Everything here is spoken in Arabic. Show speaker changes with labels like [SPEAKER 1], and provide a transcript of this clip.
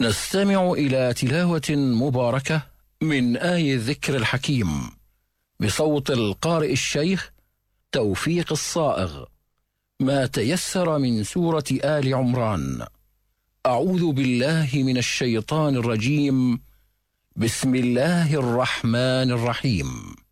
[SPEAKER 1] نستمع إلى تلاوة مباركة من آي الذكر الحكيم بصوت القارئ الشيخ توفيق الصائغ، ما تيسر من سورة آل عمران. أعوذ بالله من الشيطان الرجيم. بسم الله الرحمن الرحيم.